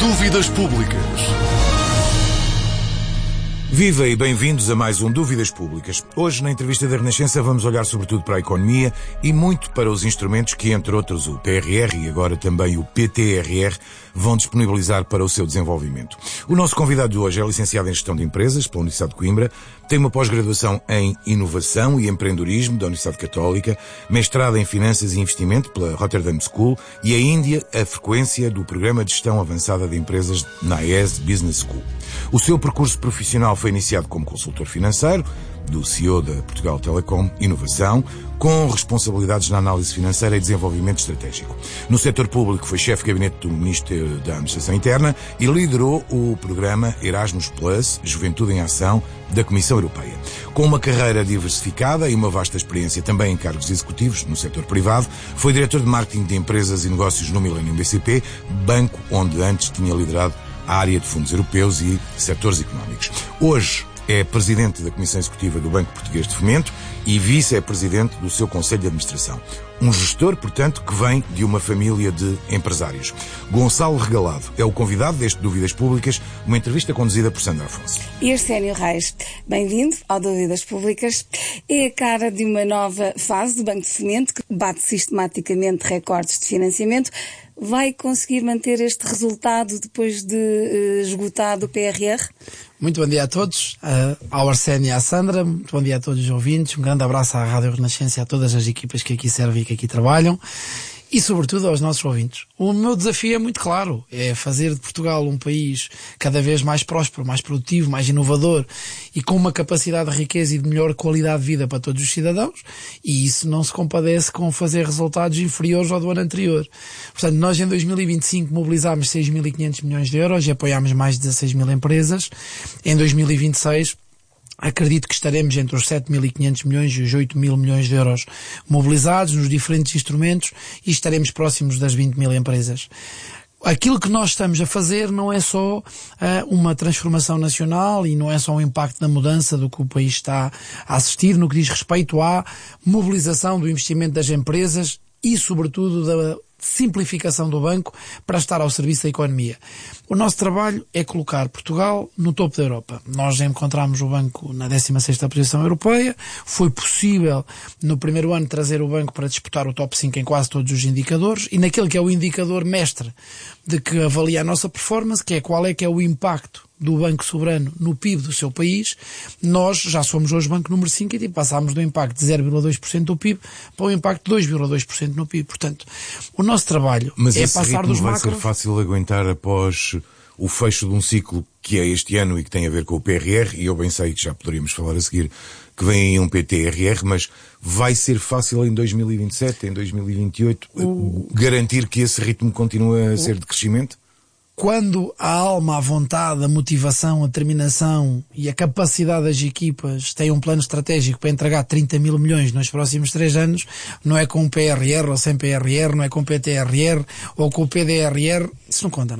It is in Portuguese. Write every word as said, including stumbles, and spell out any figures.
Dúvidas Públicas. Viva e bem-vindos a mais um Dúvidas Públicas. Hoje, na entrevista da Renascença, vamos olhar sobretudo para a economia e muito para os instrumentos que, entre outros, o P R R e agora também o P T R R vão disponibilizar para o seu desenvolvimento. O nosso convidado de hoje é licenciado em Gestão de Empresas pela Universidade de Coimbra, tem uma pós-graduação em Inovação e Empreendedorismo da Universidade Católica, mestrado em Finanças e Investimento pela Rotterdam School e ainda a frequência do Programa de Gestão Avançada de Empresas na I E S Business School. O seu percurso profissional foi iniciado como consultor financeiro, do C E O da Portugal Telecom Inovação, com responsabilidades na análise financeira e desenvolvimento estratégico. No setor público foi chefe de gabinete do Ministério da Administração Interna e liderou o programa Erasmus Plus, Juventude em Ação, da Comissão Europeia. Com uma carreira diversificada e uma vasta experiência também em cargos executivos no setor privado, foi diretor de marketing de empresas e negócios no Millennium B C P, banco onde antes tinha liderado a área de fundos europeus e setores económicos. Hoje é presidente da Comissão Executiva do Banco Português de Fomento e vice-presidente do seu Conselho de Administração. Um gestor, portanto, que vem de uma família de empresários. Gonçalo Regalado é o convidado deste Dúvidas Públicas, uma entrevista conduzida por Sandra Afonso. E Arsénio Reis, bem-vindo ao Dúvidas Públicas. É a cara de uma nova fase do Banco de Fomento, que bate sistematicamente recordes de financiamento. Vai conseguir manter este resultado depois de uh, esgotado o P R R? Muito bom dia a todos, uh, ao Arsénio e à Sandra, muito bom dia a todos os ouvintes, um grande abraço à Rádio Renascença e a todas as equipas que aqui servem e que aqui trabalham. E, sobretudo, aos nossos ouvintes. O meu desafio é muito claro, é fazer de Portugal um país cada vez mais próspero, mais produtivo, mais inovador e com uma capacidade de riqueza e de melhor qualidade de vida para todos os cidadãos, e isso não se compadece com fazer resultados inferiores ao do ano anterior. Portanto, nós em dois mil e vinte e cinco mobilizámos seis mil e quinhentos milhões de euros e apoiámos mais de dezasseis mil empresas. Em dois mil e vinte e seis... acredito que estaremos entre os sete mil e quinhentos milhões e os oito mil milhões de euros mobilizados nos diferentes instrumentos e estaremos próximos das vinte mil empresas. Aquilo que nós estamos a fazer não é só uh, uma transformação nacional e não é só um impacto da mudança do que o país está a assistir no que diz respeito à mobilização do investimento das empresas e, sobretudo, da simplificação do banco para estar ao serviço da economia. O nosso trabalho é colocar Portugal no topo da Europa. Nós encontramos o banco na décima sexta posição europeia. Foi possível, no primeiro ano, trazer o banco para disputar o top cinco em quase todos os indicadores e naquele que é o indicador mestre de que avalia a nossa performance, que é qual é que é o impacto do Banco Soberano no P I B do seu país, nós já somos hoje banco número cinco e passámos do impacto de zero vírgula dois por cento do P I B para o impacto de dois vírgula dois por cento no P I B. Portanto, o nosso trabalho Mas é esse passar ritmo dos vai macros... ser fácil de aguentar após o fecho de um ciclo que é este ano e que tem a ver com o P R R, e eu bem sei que já poderíamos falar a seguir que vem aí um P T R R, mas vai ser fácil em dois mil e vinte e sete, em dois mil e vinte e oito, o... garantir que esse ritmo continua a ser de crescimento? Quando a alma, a vontade, a motivação, a determinação e a capacidade das equipas têm um plano estratégico para entregar trinta mil milhões nos próximos três anos, não é com P R R ou sem P R R, não é com P T R R ou com o P D R R, isso não conta,